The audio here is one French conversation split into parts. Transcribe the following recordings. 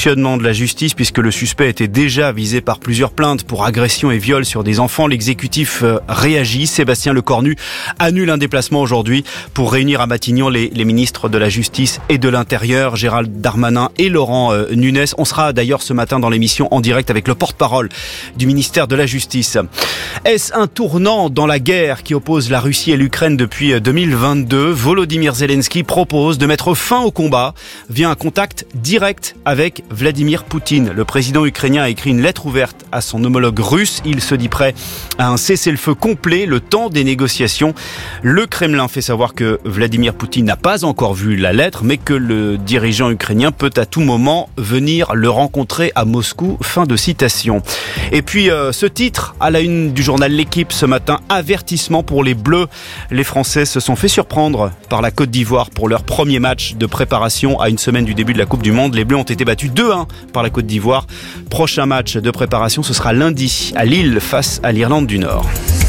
fonctionnement de la justice puisque le suspect était déjà visé par plusieurs plaintes pour agression et viol sur des enfants. L'exécutif réagit. Sébastien Lecornu annule un déplacement aujourd'hui pour réunir à Matignon les ministres de la Justice et de l'Intérieur, Gérald Darmanin et Laurent Nunez. On sera d'ailleurs ce matin dans l'émission en direct avec le porte-parole du ministère de la Justice. Est-ce un tournant dans la guerre qui oppose la Russie et l'Ukraine depuis 2022 ? Volodymyr Zelensky propose de mettre fin au combat via un contact direct avec Vladimir Poutine. Le président ukrainien a écrit une lettre ouverte à son homologue russe. Il se dit prêt à un cessez-le-feu complet le temps des négociations. Le Kremlin fait savoir que Vladimir Poutine n'a pas encore vu la lettre, mais que le dirigeant ukrainien peut à tout moment venir le rencontrer à Moscou. Fin de citation. Et puis ce titre à la une du journal L'Équipe ce matin, avertissement pour les Bleus. Les Français se sont fait surprendre par la Côte d'Ivoire pour leur premier match de préparation à une semaine du début de la Coupe du Monde. Les Bleus ont été battus 2-1 par la Côte d'Ivoire. Prochain match de préparation, ce sera lundi à Lille face à l'Irlande du Nord.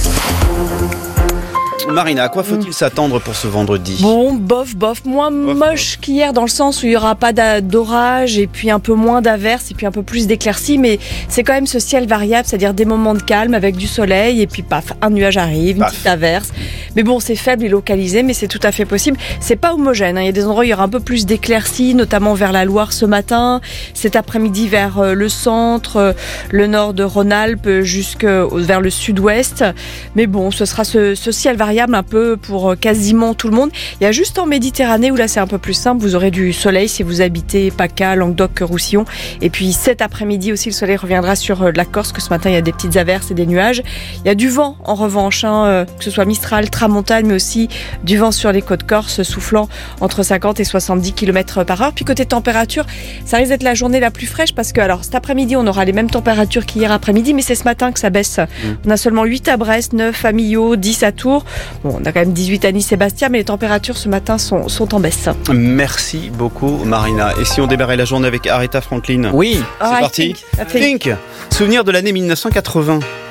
Marina, à quoi faut-il s'attendre pour ce vendredi ? Bon, bof. Moins moche qu'hier dans le sens où il n'y aura pas d'orage et puis un peu moins d'averses et puis un peu plus d'éclaircies. Mais c'est quand même ce ciel variable, c'est-à-dire des moments de calme avec du soleil et puis paf, un nuage arrive, une petite averse. Mais bon, c'est faible et localisé, mais c'est tout à fait possible. C'est pas homogène. Il y a des endroits où il y aura un peu plus d'éclaircies, notamment vers la Loire ce matin. Cet après-midi vers le centre, le nord de Rhône-Alpes vers le sud-ouest. Mais bon, ce sera ce ciel variable un peu pour quasiment tout le monde. Il y a juste en Méditerranée où là c'est un peu plus simple, vous aurez du soleil si vous habitez PACA, Languedoc, Roussillon. Et puis cet après-midi aussi le soleil reviendra sur la Corse, que ce matin il y a des petites averses et des nuages. Il y a du vent en revanche, que ce soit Mistral, Tramontane, mais aussi du vent sur les côtes corses soufflant entre 50 et 70 km/h. Puis côté température, ça risque d'être la journée la plus fraîche parce que alors cet après-midi on aura les mêmes températures qu'hier après-midi, mais c'est ce matin que ça baisse. On a seulement 8 à Brest, 9 à Millau, 10 à Tours. Bon, on a quand même 18 à Nice et Bastia, mais les températures ce matin sont en baisse. Merci beaucoup Marina. Et si on démarrait la journée avec Aretha Franklin ? Oui. C'est parti. Think. Souvenir de l'année 1980.